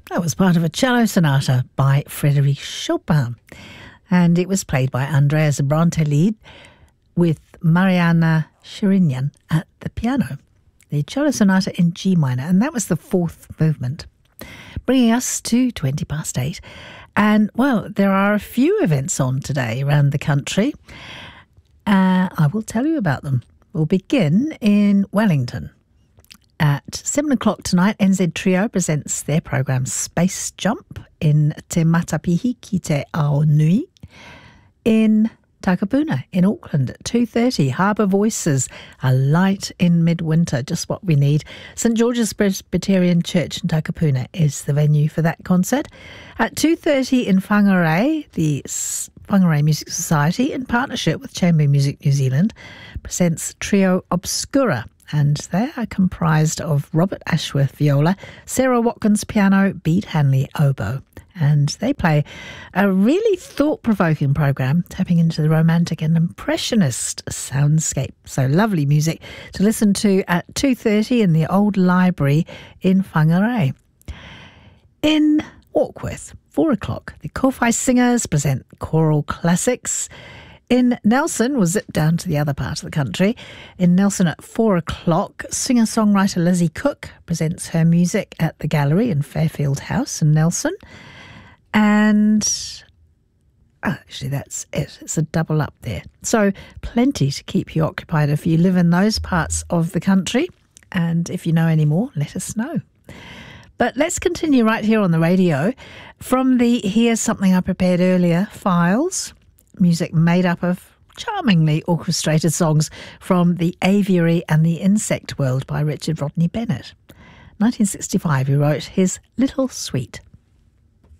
That was part of a cello sonata by Frédéric Chopin, and it was played by Andreas Brantelid with Mariana Shirinyan at the piano. The cello sonata in G minor, and that was the fourth movement, bringing us to 8:20. And, well, there are a few events on today around the country. I will tell you about them. We'll begin in Wellington. At 7 o'clock tonight, NZ Trio presents their programme Space Jump in Te Matapihi ki te Ao Nui. In Takapuna in Auckland at 2:30, Harbour Voices, A Light in Midwinter, just what we need. St George's Presbyterian Church in Takapuna is the venue for that concert. At 2:30 in Whangarei, the Whangarei Music Society, in partnership with Chamber Music New Zealand, presents Trio Obscura, and they are comprised of Robert Ashworth viola, Sarah Watkins piano, Bede Hanley oboe. And they play a really thought-provoking programme, tapping into the romantic and impressionist soundscape. So lovely music to listen to at 2:30 in the Old Library in Whangarei. In Warkworth, 4 o'clock, the Kowhai Singers present choral classics. In Nelson, we'll zip down to the other part of the country. In Nelson at 4 o'clock, singer-songwriter Lizzie Cook presents her music at the Gallery in Fairfield House in Nelson. And actually, that's it. It's a double up there. So plenty to keep you occupied if you live in those parts of the country. And if you know any more, let us know. But let's continue right here on the radio. From the Here's Something I Prepared Earlier files, music made up of charmingly orchestrated songs from The Aviary and the Insect World by Richard Rodney Bennett. 1965, he wrote his Little Sweet.